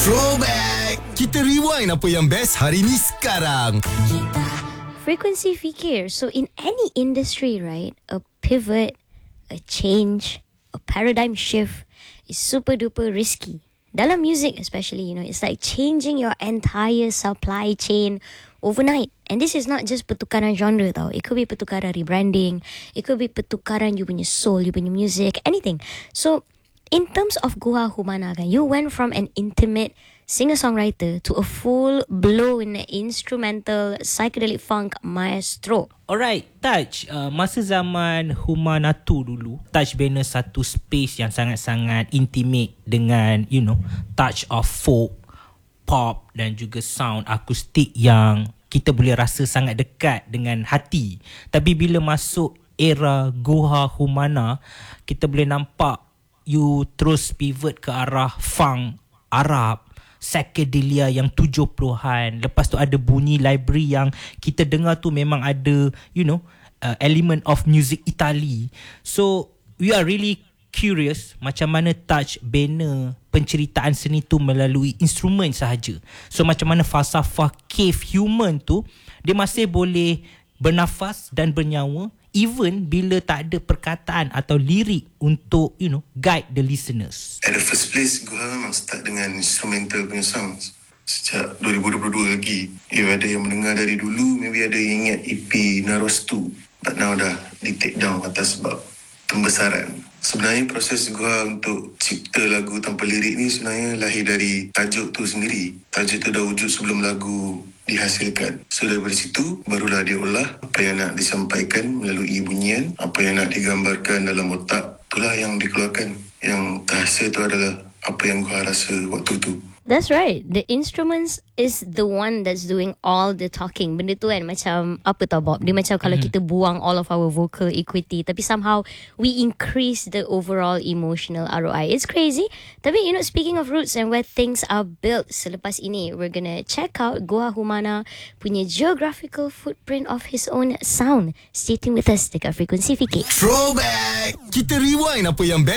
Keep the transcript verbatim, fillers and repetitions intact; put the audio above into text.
Throwback. Kita rewind apa yang best hari ni sekarang. Frequency fikir. So in any industry, right, a pivot, a change, a paradigm shift is super duper risky. Dalam music especially, you know, it's like changing your entire supply chain overnight. And this is not just pertukaran genre tau. It could be pertukaran rebranding. It could be pertukaran you punya soul, you punya music, anything. So in terms of Goa Humana kan, you went from an intimate singer-songwriter to a full-blown instrumental psychedelic funk maestro. Alright, Touch, uh, masa zaman Humanatu dulu, Touch banner satu space yang sangat-sangat intimate dengan, you know, touch of folk, pop dan juga sound akustik yang kita boleh rasa sangat dekat dengan hati. Tapi bila masuk era Goa Humana, kita boleh nampak you terus pivot ke arah funk Arab, psychedelia yang tujuh puluhan. Lepas tu ada bunyi library yang kita dengar tu memang ada, you know, uh, element of music Italy. So we are really curious macam mana Touch banner penceritaan seni tu melalui instrumen sahaja. So macam mana falsafah cave human tu dia masih boleh bernafas dan bernyawa even bila tak ada perkataan atau lirik untuk, you know, guide the listeners. At the first place, Goa memang start dengan instrumental punya sounds. Sejak dua ribu dua puluh dua lagi. If ada yang mendengar dari dulu, maybe ada yang ingat E P Narostu. But now dah di take down atas sebab pembesaran. Sebenarnya proses Goa untuk cipta lagu tanpa lirik ni sebenarnya lahir dari tajuk tu sendiri. Tajuk tu dah wujud sebelum lagu dihasilkan. So daripada situ barulah dia olah apa yang nak disampaikan melalui bunyian, apa yang nak digambarkan dalam otak, itulah yang dikeluarkan. Yang terhasil tu adalah apa yang gua rasa waktu tu. That's right. The instruments is the one that's doing all the talking. Benda tu kan macam apa tau Bob? Dia macam kalau mm-hmm. kita buang all of our vocal equity tapi somehow we increase the overall emotional R O I. It's crazy. Tapi you know, speaking of roots and where things are built, selepas ini we're gonna check out Goa Humana punya geographical footprint of his own sound. Stay tuned with us dekat Frekuensi Fikir. Throwback. Kita rewind apa yang best